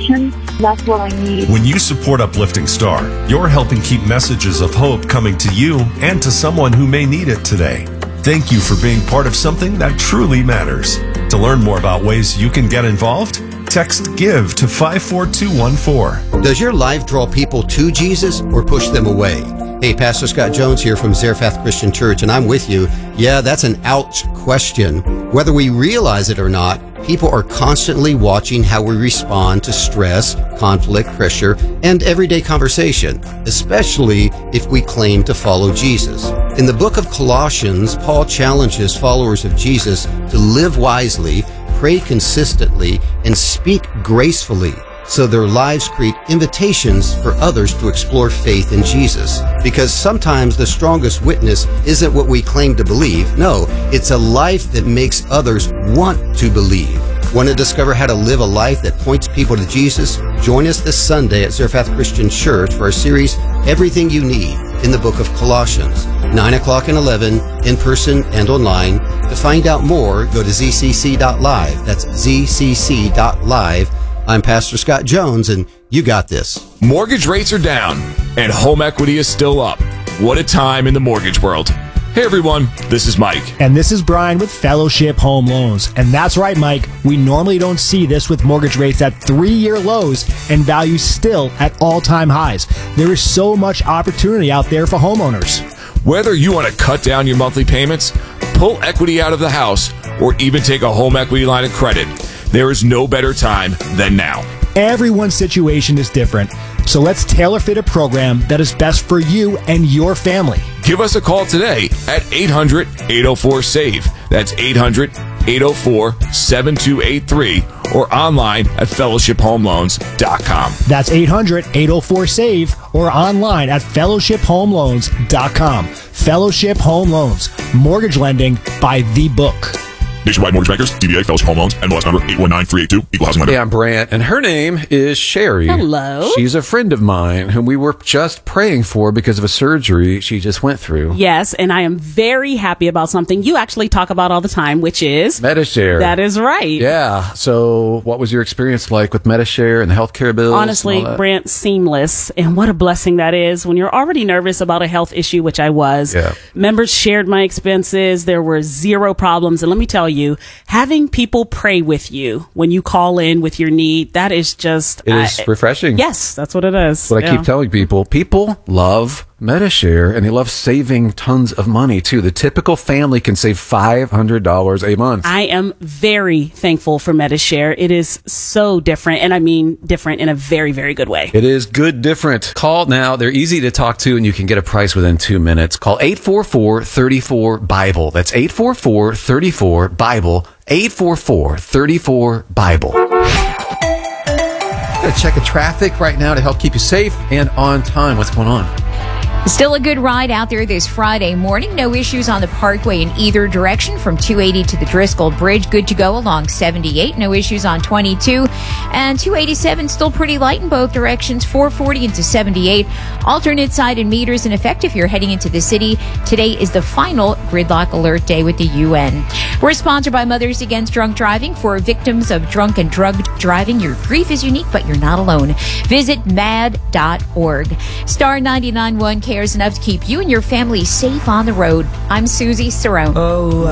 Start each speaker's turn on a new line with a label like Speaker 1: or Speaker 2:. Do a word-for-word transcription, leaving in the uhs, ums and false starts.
Speaker 1: inspiration. That's what I need.
Speaker 2: When you support Uplifting Star, you're helping keep messages of hope coming to you and to someone who may need it today. Thank you for being part of something that truly matters. To learn more about ways you can get involved, text GIVE to five four two one four.
Speaker 3: Does your life draw people to Jesus or push them away? Hey, Pastor Scott Jones here from Zarephath Christian Church, and I'm with you. Yeah, that's an ouch question. Whether we realize it or not, people are constantly watching how we respond to stress, conflict, pressure, and everyday conversation, especially if we claim to follow Jesus. In the book of Colossians, Paul challenges followers of Jesus to live wisely, pray consistently, and speak gracefully, so their lives create invitations for others to explore faith in Jesus. Because sometimes the strongest witness isn't what we claim to believe. No, it's a life that makes others want to believe. Want to discover how to live a life that points people to Jesus? Join us this Sunday at Zarephath Christian Church for our series, Everything You Need in the Book of Colossians, nine o'clock and eleven, in person and online. To find out more, go to z c c dot live. That's z c c dot live. I'm Pastor Scott Jones, and you got this.
Speaker 4: Mortgage rates are down, and home equity is still up. What a time in the mortgage world. Hey everyone, this is Mike.
Speaker 5: And this is Brian with Fellowship Home Loans. And that's right, Mike, we normally don't see this with mortgage rates at three-year lows and values still at all-time highs. There is so much opportunity out there for homeowners.
Speaker 4: Whether you want to cut down your monthly payments, pull equity out of the house, or even take a home equity line of credit, there is no better time than now.
Speaker 5: Everyone's situation is different, so let's tailor fit a program that is best for you and your family.
Speaker 4: Give us a call today at eight hundred, eight oh four, SAVE. That's eight hundred, eight oh four, seven two eight three or online at fellowship home loans dot com.
Speaker 5: That's eight hundred, eight oh four, SAVE or online at fellowship home loans dot com. Fellowship Home Loans. Mortgage lending by the book.
Speaker 6: Nationwide Mortgage Bankers, D B A, Fellowship Home Loans, N M L S number eight one nine three eight two, Equal Housing Lender.
Speaker 7: Hey, I'm Brant, and her name is Sherry.
Speaker 8: Hello.
Speaker 7: She's a friend of mine whom we were just praying for because of a surgery she just went through.
Speaker 8: Yes, and I am very happy about something you actually talk about all the time, which is
Speaker 7: Medi-Share.
Speaker 8: That is right.
Speaker 7: Yeah. So what was your experience like with Medi-Share and the healthcare bills?
Speaker 8: Honestly, Brant, seamless. And what a blessing that is when you're already nervous about a health issue, which I was.
Speaker 7: Yeah.
Speaker 8: Members shared my expenses. There were zero problems. And let me tell you, having people pray with you when you call in with your need, that is just...
Speaker 7: It is
Speaker 8: I,
Speaker 7: refreshing.
Speaker 8: Yes, that's what it is.
Speaker 7: What
Speaker 8: yeah.
Speaker 7: I keep telling people, people love Medi-Share, and they love saving tons of money, too. The typical family can save five hundred dollars a month.
Speaker 8: I am very thankful for Medi-Share. It is so different, and I mean different in a very, very good way.
Speaker 7: It is good different. Call now. They're easy to talk to, and you can get a price within two minutes. Call eight four four, three four, BIBLE. That's eight four four, three four, BIBLE. eight four four, three four, BIBLE. Got to check the traffic right now to help keep you safe and on time. What's going on?
Speaker 9: Still a good ride out there this Friday morning. No issues on the Parkway in either direction from two eighty to the Driscoll Bridge. Good to go along seventy-eight. No issues on twenty-two. And two eighty-seven still pretty light in both directions. four forty into seventy-eight. Alternate side and meters in effect if you're heading into the city. Today is the final gridlock alert day with the U N. We're sponsored by Mothers Against Drunk Driving. For victims of drunk and drugged driving, your grief is unique, but you're not alone. Visit mad dot org. Star ninety-nine point one cares enough to keep you and your family safe on the road. I'm Susie Cerrone.
Speaker 10: Oh.